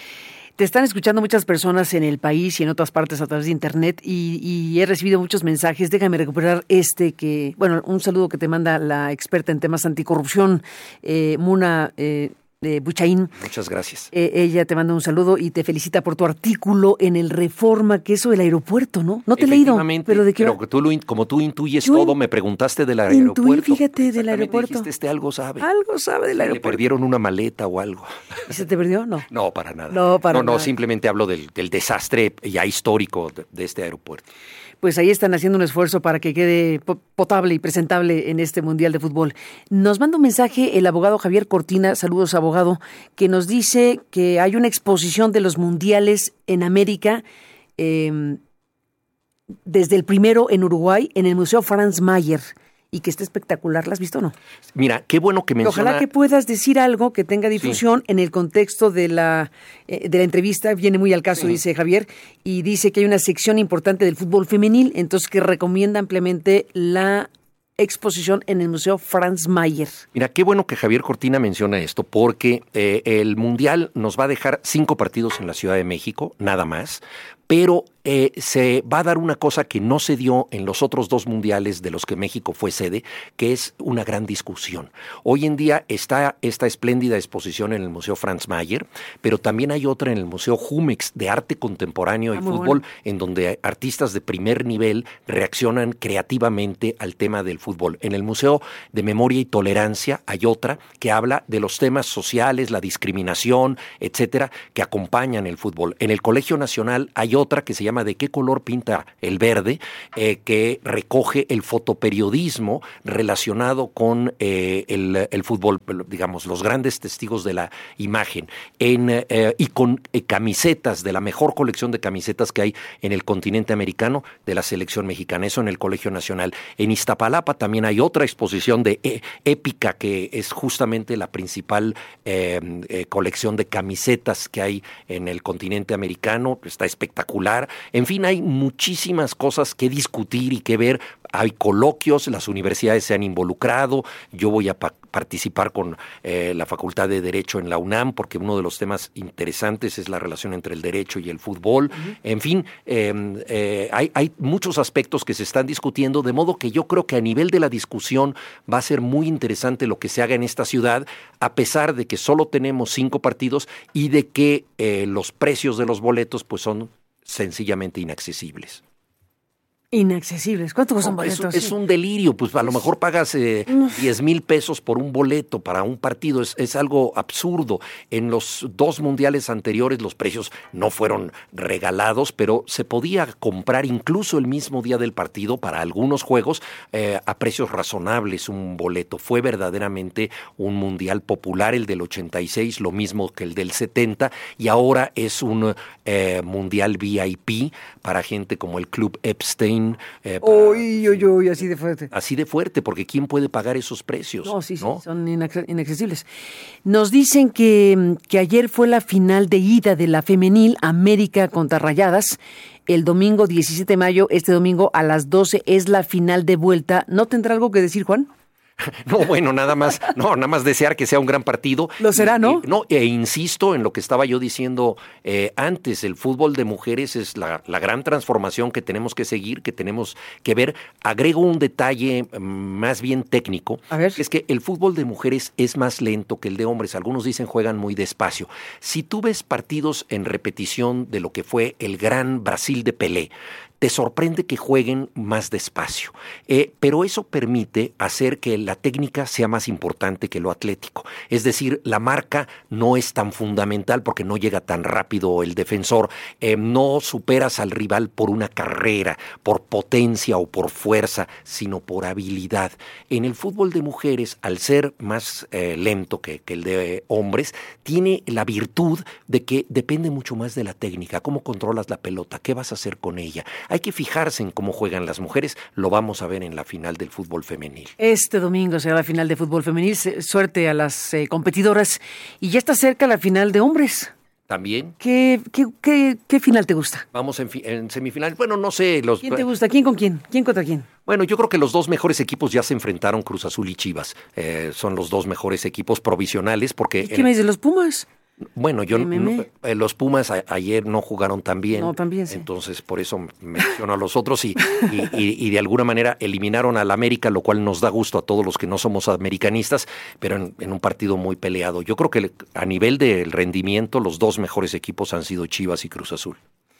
Te están escuchando muchas personas en el país y en otras partes a través de internet y, y he recibido muchos mensajes. Déjame recuperar este que, bueno, un saludo que te manda la experta en temas anticorrupción, eh, Muna eh, de Buchaín. Muchas gracias. Eh, ella te manda un saludo y te felicita por tu artículo en el Reforma, que eso del aeropuerto, ¿no? No te he leído, pero de qué. Pero que tú lo, como tú intuyes Yo todo, me preguntaste del intuí, aeropuerto. Fíjate, del aeropuerto. Dijiste, este algo sabe. Algo sabe del Se aeropuerto. Le perdieron una maleta o algo. ¿Y se te perdió? No. No, para nada. No, para no, nada. No, simplemente hablo del, del desastre ya histórico de, de este aeropuerto. Pues ahí están haciendo un esfuerzo para que quede potable y presentable en este Mundial de Fútbol. Nos manda un mensaje el abogado Javier Cortina, saludos abogado, que nos dice que hay una exposición de los mundiales en América, eh, desde el primero en Uruguay, en el Museo Franz Mayer, y que está espectacular. ¿La has visto o no? Mira, qué bueno que menciona... Ojalá que puedas decir algo que tenga difusión sí. en el contexto de la, eh, de la entrevista. Viene muy al caso, sí. dice Javier, y dice que hay una sección importante del fútbol femenil, entonces que recomienda ampliamente la exposición en el Museo Franz Mayer. Mira, qué bueno que Javier Cortina menciona esto, porque eh, el Mundial nos va a dejar cinco partidos en la Ciudad de México, nada más, pero eh, se va a dar una cosa que no se dio en los otros dos mundiales de los que México fue sede, que es una gran discusión. Hoy en día está esta espléndida exposición en el Museo Franz Mayer, pero también hay otra en el Museo Jumex de Arte Contemporáneo y ah, Fútbol, bueno. en donde artistas de primer nivel reaccionan creativamente al tema del fútbol. En el Museo de Memoria y Tolerancia hay otra que habla de los temas sociales, la discriminación, etcétera, que acompañan el fútbol. En el Colegio Nacional hay otra que se llama ¿De qué color pinta el verde?, eh, que recoge el fotoperiodismo relacionado con eh, el, el fútbol, digamos, los grandes testigos de la imagen, en, eh, y con eh, camisetas, de la mejor colección de camisetas que hay en el continente americano de la selección mexicana, eso en el Colegio Nacional. En Iztapalapa también hay otra exposición de eh, épica, que es justamente la principal eh, eh, colección de camisetas que hay en el continente americano, está espectacular. En fin, hay muchísimas cosas que discutir y que ver. Hay coloquios, las universidades se han involucrado. Yo voy a pa- participar con eh, la Facultad de Derecho en la UNAM, porque uno de los temas interesantes es la relación entre el derecho y el fútbol. Uh-huh. En fin, eh, eh, hay, hay muchos aspectos que se están discutiendo, de modo que yo creo que a nivel de la discusión va a ser muy interesante lo que se haga en esta ciudad, a pesar de que solo tenemos cinco partidos y de que eh, los precios de los boletos pues son sencillamente inaccesibles. Inaccesibles. ¿Cuánto cuesta un boleto? Es, es un delirio, pues a lo mejor pagas eh, diez mil pesos por un boleto para un partido, es, es algo absurdo. En los dos mundiales anteriores los precios no fueron regalados, pero se podía comprar incluso el mismo día del partido para algunos juegos eh, a precios razonables un boleto. Fue verdaderamente un mundial popular, el del ochenta y seis, lo mismo que el del setenta, y ahora es un eh, mundial V I P para gente como el Club Epstein. Eh, uy, uy, uy, así de fuerte. Así de fuerte, porque ¿quién puede pagar esos precios? No, sí, sí, ¿no? son inaccesibles. Nos dicen que, que ayer fue la final de ida de la femenil América contra Rayadas. El domingo diecisiete de mayo, este domingo a las doce, es la final de vuelta. ¿No tendrá algo que decir, Juan? No, bueno, nada más, no, nada más desear que sea un gran partido. Lo será, ¿no? Y, no, e insisto en lo que estaba yo diciendo eh, antes, el fútbol de mujeres es la, la gran transformación que tenemos que seguir, que tenemos que ver. Agrego un detalle más bien técnico, A ver. es que el fútbol de mujeres es más lento que el de hombres. Algunos dicen juegan muy despacio. Si tú ves partidos en repetición de lo que fue el gran Brasil de Pelé, te sorprende que jueguen más despacio. Eh, pero eso permite hacer que la técnica sea más importante que lo atlético. Es decir, la marca no es tan fundamental porque no llega tan rápido el defensor. Eh, no superas al rival por una carrera, por potencia o por fuerza, sino por habilidad. En el fútbol de mujeres, al ser más eh, lento que, que el de eh, hombres, tiene la virtud de que depende mucho más de la técnica. Cómo controlas la pelota, qué vas a hacer con ella. Hay que fijarse en cómo juegan las mujeres. Lo vamos a ver en la final del fútbol femenil. Este domingo será la final de fútbol femenil. Suerte a las eh, competidoras. Y ya está cerca la final de hombres. También. ¿Qué, qué, qué, qué final te gusta? Vamos en, fi- en semifinal. Bueno, no sé. Los... ¿Quién te gusta? ¿Quién con quién? ¿Quién contra quién? Bueno, yo creo que los dos mejores equipos ya se enfrentaron, Cruz Azul y Chivas. Eh, son los dos mejores equipos provisionales porque... ¿Y qué me dices, los Pumas? Bueno, yo no, eh, los Pumas a, ayer no jugaron tan bien. No, también sí. Entonces, por eso menciono a los otros y, y, y, y de alguna manera eliminaron al América, lo cual nos da gusto a todos los que no somos americanistas, pero en, en un partido muy peleado. Yo creo que a nivel del rendimiento, los dos mejores equipos han sido Chivas y Cruz Azul.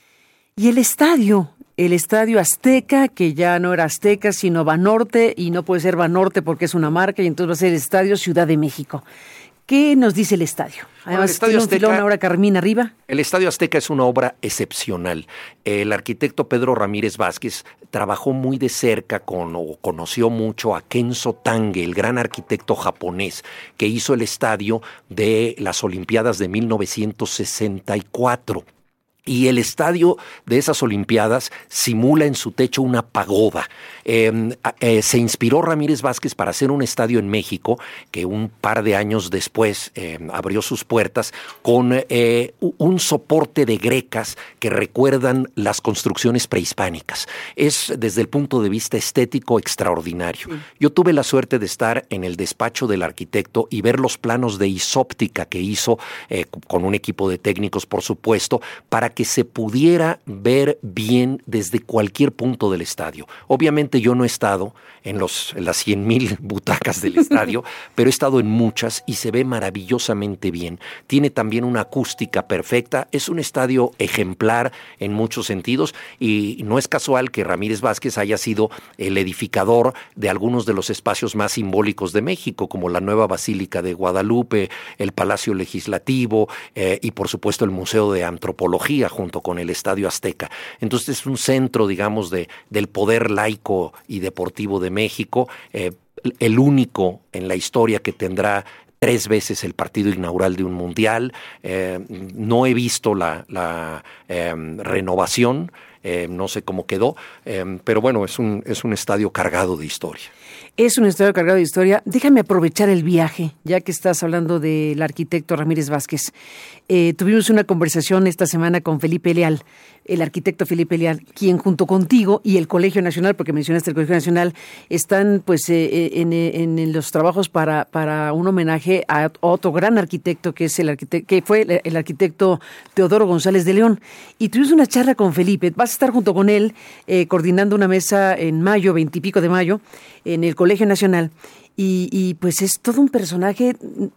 Y el estadio, el estadio Azteca, que ya no era Azteca, sino Banorte, y no puede ser Banorte porque es una marca, y entonces va a ser el Estadio Ciudad de México. ¿Qué nos dice el estadio? Además, el estadio Azteca, un ahora Carmín arriba. El Estadio Azteca es una obra excepcional. El arquitecto Pedro Ramírez Vázquez trabajó muy de cerca con, o conoció mucho a Kenzo Tange, el gran arquitecto japonés, que hizo el estadio de las Olimpiadas de mil novecientos sesenta y cuatro. Y el estadio de esas Olimpiadas simula en su techo una pagoda. Eh, eh, se inspiró Ramírez Vázquez para hacer un estadio en México, que un par de años después eh, abrió sus puertas, con eh, un soporte de grecas que recuerdan las construcciones prehispánicas. Es, desde el punto de vista estético, extraordinario. Sí. Yo tuve la suerte de estar en el despacho del arquitecto y ver los planos de isóptica que hizo, eh, con un equipo de técnicos, por supuesto, para que se pudiera ver bien desde cualquier punto del estadio. Obviamente yo no he estado en, los, en las cien mil butacas del estadio, pero he estado en muchas y se ve maravillosamente bien. Tiene también una acústica perfecta, es un estadio ejemplar en muchos sentidos y no es casual que Ramírez Vázquez haya sido el edificador de algunos de los espacios más simbólicos de México, como la nueva Basílica de Guadalupe, el Palacio Legislativo eh, y por supuesto el Museo de Antropología, junto con el Estadio Azteca. Entonces es un centro, digamos, de, del poder laico y deportivo de México, eh, el único en la historia que tendrá tres veces el partido inaugural de un mundial. Eh, no he visto la, la eh, renovación, eh, no sé cómo quedó, eh, pero bueno, es un, es un estadio cargado de historia. Es un estadio cargado de historia. Déjame aprovechar el viaje, ya que estás hablando del arquitecto Ramírez Vázquez. Eh, tuvimos una conversación esta semana con Felipe Leal, el arquitecto Felipe Leal, quien junto contigo y el Colegio Nacional, porque mencionaste el Colegio Nacional, están pues eh, en, en, en los trabajos para, para un homenaje a otro gran arquitecto que es el arquitecto, que fue el, el arquitecto Teodoro González de León. Y tuvimos una charla con Felipe. Vas a estar junto con él eh, coordinando una mesa en mayo, veintipico de mayo, en el Colegio Nacional, y, y pues es todo un personaje.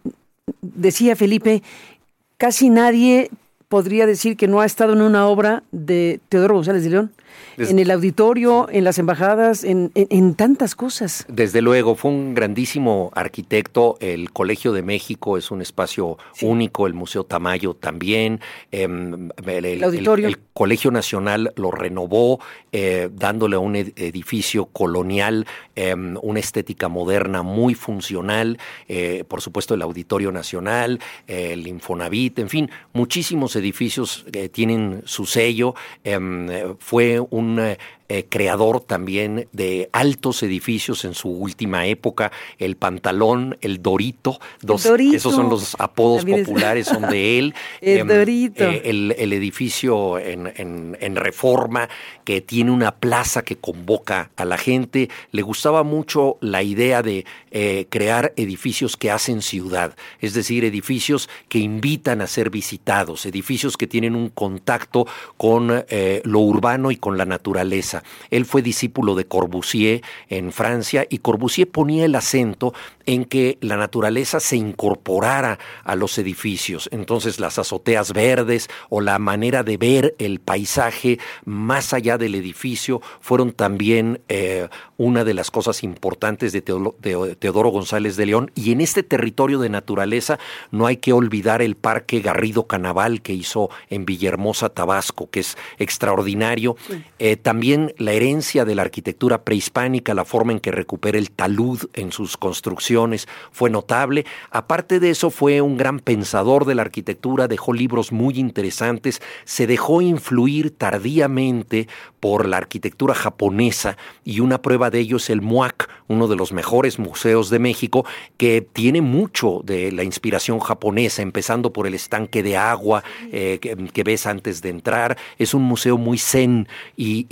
Decía Felipe, casi nadie podría decir que no ha estado en una obra de Teodoro González de León. Desde, en el auditorio, en las embajadas, en, en, en tantas cosas. Desde luego, fue un grandísimo arquitecto. El Colegio de México es un espacio sí. único, el Museo Tamayo también. Eh, el, el auditorio. El, el Colegio Nacional lo renovó, eh, dándole a un edificio colonial eh, una estética moderna muy funcional. Eh, por supuesto, el Auditorio Nacional, eh, el Infonavit, en fin, muchísimos edificios eh, tienen su sello. Eh, fue un Eh, creador también de altos edificios en su última época, el Pantalón, el Dorito, dos, el Dorito. Esos son los apodos también populares, es... son de él. el eh, Dorito. Eh, el, el edificio en, en, en Reforma, que tiene una plaza que convoca a la gente. Le gustaba mucho la idea de eh, crear edificios que hacen ciudad, es decir, edificios que invitan a ser visitados, edificios que tienen un contacto con eh, lo urbano y con la naturaleza. Él fue discípulo de Corbusier en Francia y Corbusier ponía el acento en que la naturaleza se incorporara a los edificios. Entonces las azoteas verdes o la manera de ver el paisaje más allá del edificio fueron también eh, una de las cosas importantes de, Teodoro, de Teodoro González de León. Y en este territorio de naturaleza no hay que olvidar el Parque Garrido Canaval que hizo en Villahermosa, Tabasco, que es extraordinario. Sí. Eh, también la herencia de la arquitectura prehispánica, la forma en que recupera el talud en sus construcciones, fue notable. Aparte de eso, fue un gran pensador de la arquitectura, dejó libros muy interesantes, se dejó influir tardíamente por la arquitectura japonesa y una prueba de ello es el MUAC, uno de los mejores museos de México, que tiene mucho de la inspiración japonesa, empezando por el estanque de agua eh, que, que ves antes de entrar. Es un museo muy zen y, y es notable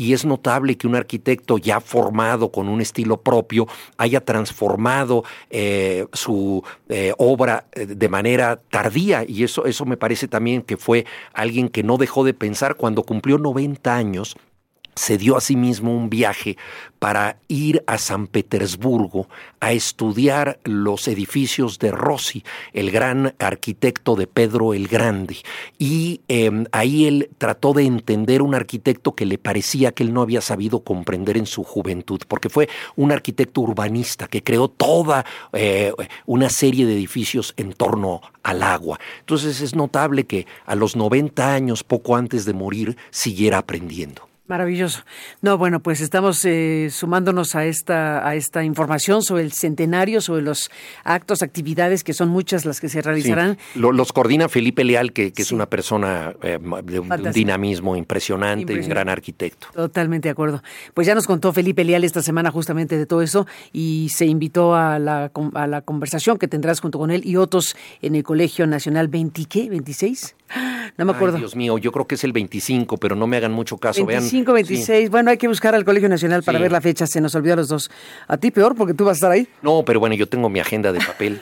notable que un arquitecto ya formado con un estilo propio haya transformado eh, su eh, obra de manera tardía, y eso, eso me parece también que fue alguien que no dejó de pensar. Cuando cumplió noventa años, se dio a sí mismo un viaje para ir a San Petersburgo a estudiar los edificios de Rossi, el gran arquitecto de Pedro el Grande. Y eh, ahí él trató de entender un arquitecto que le parecía que él no había sabido comprender en su juventud, porque fue un arquitecto urbanista que creó toda eh, una serie de edificios en torno al agua. Entonces es notable que a los noventa años, poco antes de morir, siguiera aprendiendo. Maravilloso. No, bueno, pues estamos eh, sumándonos a esta a esta información sobre el centenario, sobre los actos, actividades, que son muchas las que se realizarán. Sí. Lo, los coordina Felipe Leal, que, que sí. es una persona eh, de un, un dinamismo impresionante, impresionante, un gran arquitecto. Totalmente de acuerdo. Pues ya nos contó Felipe Leal esta semana justamente de todo eso, y se invitó a la, a la conversación que tendrás junto con él y otros en el Colegio Nacional veinte, ¿qué? ¿veintiséis? No me acuerdo. Ay, Dios mío, yo creo que es el veinticinco, pero no me hagan mucho caso. veinticinco, Vean, veintiséis, sí. Bueno, hay que buscar al Colegio Nacional para sí. ver la fecha, se nos olvidó a los dos. A ti peor, porque tú vas a estar ahí. No, pero bueno, yo tengo mi agenda de papel.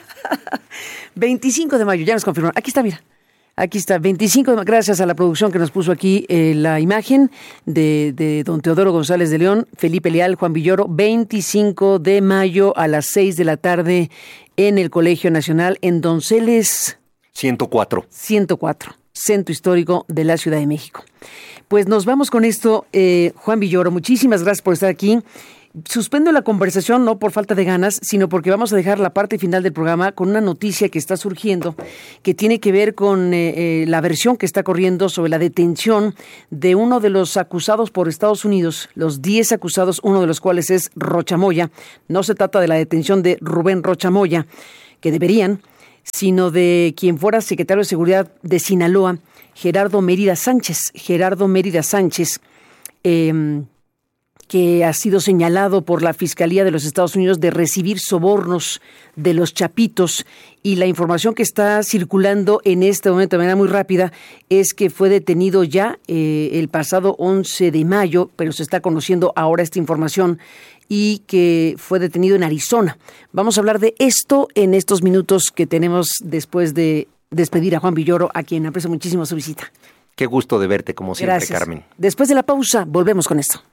veinticinco de mayo, ya nos confirmaron. Aquí está, mira. Aquí está, veinticinco de mayo, gracias a la producción que nos puso aquí eh, la imagen de, de don Teodoro González de León, Felipe Leal, Juan Villoro, veinticinco de mayo a las seis de la tarde en el Colegio Nacional, en Donceles ciento cuatro. ciento cuatro. Centro Histórico de la Ciudad de México. Pues nos vamos con esto, eh, Juan Villoro, muchísimas gracias por estar aquí. Suspendo la conversación no por falta de ganas, sino porque vamos a dejar la parte final del programa con una noticia que está surgiendo, que tiene que ver con eh, eh, la versión que está corriendo sobre la detención de uno de los acusados por Estados Unidos, los diez acusados, uno de los cuales es Rocha Moya. No se trata de la detención de Rubén Rocha Moya, que deberían, sino de quien fuera secretario de Seguridad de Sinaloa, Gerardo Mérida Sánchez. Gerardo Mérida Sánchez, eh, que ha sido señalado por la Fiscalía de los Estados Unidos de recibir sobornos de los Chapitos, y la información que está circulando en este momento de manera muy rápida es que fue detenido ya eh, el pasado once de mayo, pero se está conociendo ahora esta información, y que fue detenido en Arizona. Vamos a hablar de esto en estos minutos que tenemos después de despedir a Juan Villoro, a quien aprecio muchísimo su visita. Qué gusto de verte, como siempre, Gracias. Carmen. Después de la pausa, volvemos con esto.